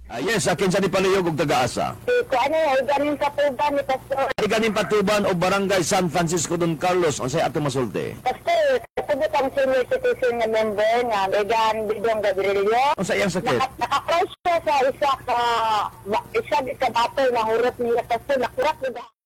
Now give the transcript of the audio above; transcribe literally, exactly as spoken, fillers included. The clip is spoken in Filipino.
Ah, yes, akin sa ni Paluyog ug taga-asa. Ko ano ay ganin Katuban ni Pastor. Ay ganing Patuban o Barangay San Francisco Don Carlos unsay ato masulti? Pastor, kasubot ang senior citizen na member nga Megan Bidong Gabrielio. Unsa iyang sakit? Naka- Naka-crush siya sa isa ka ba- isa ka battle na hurot niya Pastor, nakurat niya